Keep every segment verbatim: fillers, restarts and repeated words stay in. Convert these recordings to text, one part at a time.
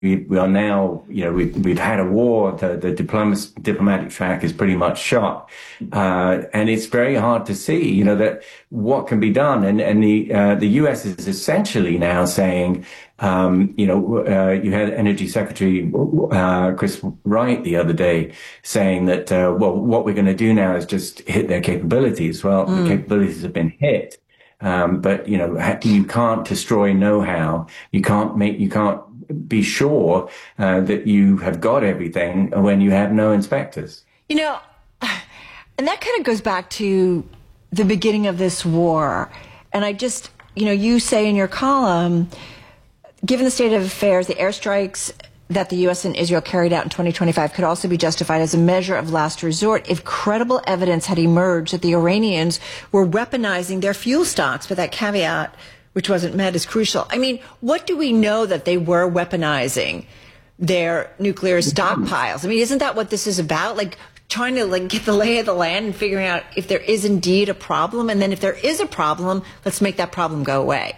we, we are now, you know, we've, we've had a war. The, the diplomacy, diplomatic track is pretty much shot. Uh, and it's very hard to see, you know, that what can be done. And, and the, uh, the U S is essentially now saying, um, you know, uh, you had Energy Secretary, uh, Chris Wright the other day saying that, uh, well, what we're going to do now is just hit their capabilities. Well, mm. the capabilities have been hit. Um, but, you know, you can't destroy know-how. You can't make, you can't be sure uh, that you have got everything when you have no inspectors. You know, and that kind of goes back to the beginning of this war. And I just, you know, you say in your column, given the state of affairs, the airstrikes that the U S and Israel carried out in twenty twenty-five could also be justified as a measure of last resort if credible evidence had emerged that the Iranians were weaponizing their fuel stocks. But that caveat, which wasn't met, is crucial. I mean, what do we know that they were weaponizing their nuclear stockpiles? I mean, isn't that what this is about? Like trying to like get the lay of the land and figuring out if there is indeed a problem. And then if there is a problem, let's make that problem go away.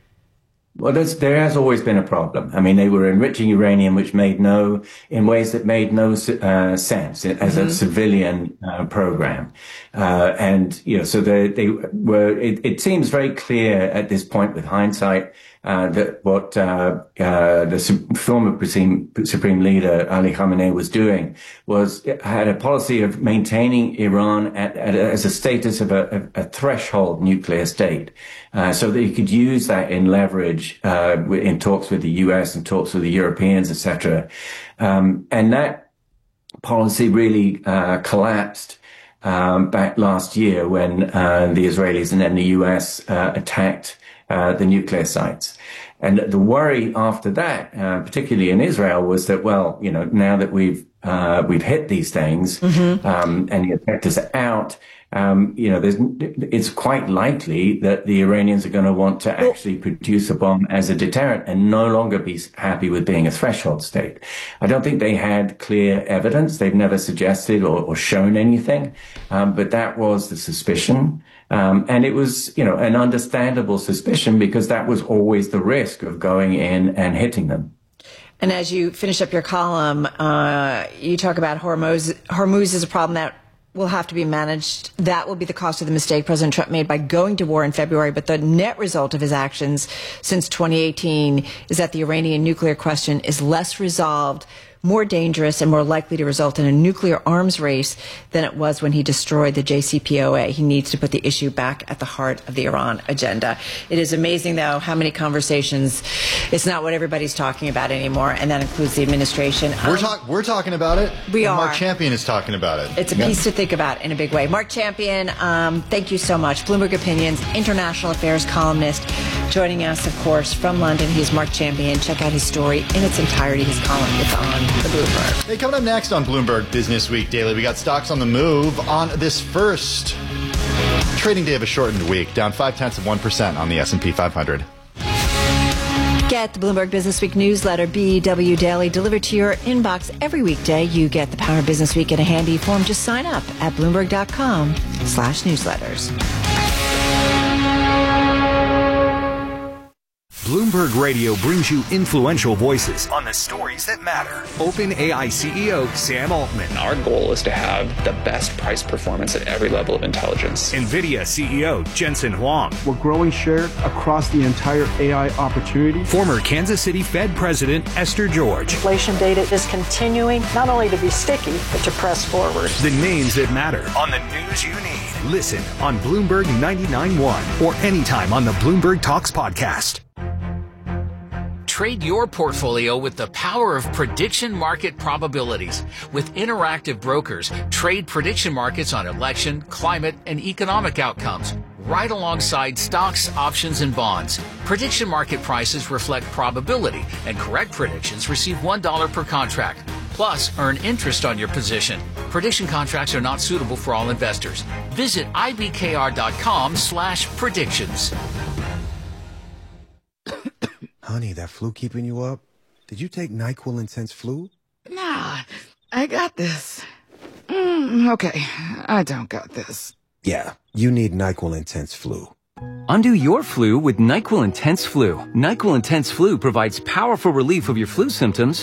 Well, there's, there has always been a problem. I mean, they were enriching uranium, which made no, in ways that made no uh, sense as mm-hmm. a civilian uh, program. Uh, and, you know, so they, they were, it, it seems very clear at this point with hindsight, uh, that what, uh, uh, the su- former Supreme, Supreme Leader Ali Khamenei was doing was, had a policy of maintaining Iran at, at a, as a status of a, a, a threshold nuclear state, uh, so that he could use that in leverage, uh, in talks with the U S and talks with the Europeans, et cetera. Um, and that policy really, uh, collapsed, um, back last year when, uh, the Israelis and then the U S, uh, attacked, uh, the nuclear sites. And the worry after that, uh, particularly in Israel, was that, well, you know, now that we've, uh, we've hit these things, mm-hmm. um, and the effectors are out, um, you know, there's, it's quite likely that the Iranians are going to want to actually produce a bomb as a deterrent and no longer be happy with being a threshold state. I don't think they had clear evidence. They've never suggested or, or shown anything. Um, but that was the suspicion. Um, and it was, you know, an understandable suspicion because that was always the risk of going in and hitting them. And as you finish up your column, uh, you talk about Hormuz. Hormuz is a problem that will have to be managed. That will be the cost of the mistake President Trump made by going to war in February. But the net result of his actions since twenty eighteen is that the Iranian nuclear question is less resolved, more dangerous, and more likely to result in a nuclear arms race than it was when he destroyed the J C P O A. He needs to put the issue back at the heart of the Iran agenda. It is amazing, though, how many conversations, it's not what everybody's talking about anymore, and that includes the administration. We're, um, talk- we're talking about it. We are. Mark Champion is talking about it. It's a yep. piece to think about in a big way. Mark Champion, um, thank you so much. Bloomberg Opinions, international affairs columnist, joining us, of course, from London. He's Mark Champion. Check out his story in its entirety, his column. It's on the Bloomberg. Hey, coming up next on Bloomberg Business Week Daily, we got stocks on the move on this first trading day of a shortened week, down five tenths of one percent on the S and P five hundred. Get the Bloomberg Business Week newsletter, B W Daily, delivered to your inbox every weekday. You get the Power Business Week in a handy form. Just sign up at Bloomberg.com slash newsletters. Bloomberg Radio brings you influential voices on the stories that matter. OpenAI C E O Sam Altman. Our goal is to have the best price performance at every level of intelligence. NVIDIA C E O Jensen Huang. We're growing share across the entire A I opportunity. Former Kansas City Fed President Esther George. Inflation data is continuing not only to be sticky, but to press forward. The names that matter on the news you need. Listen on Bloomberg ninety-nine point one or anytime on the Bloomberg Talks podcast. Trade your portfolio with the power of prediction market probabilities. With Interactive Brokers, trade prediction markets on election, climate, and economic outcomes, right alongside stocks, options, and bonds. Prediction market prices reflect probability, and correct predictions receive one dollar per contract. Plus, earn interest on your position. Prediction contracts are not suitable for all investors. Visit ibkr.com slash predictions. Honey, that flu keeping you up? Did you take NyQuil Intense Flu? Nah, I got this. Mm, okay, I don't got this. Yeah, you need NyQuil Intense Flu. Undo your flu with NyQuil Intense Flu. NyQuil Intense Flu provides powerful relief of your flu symptoms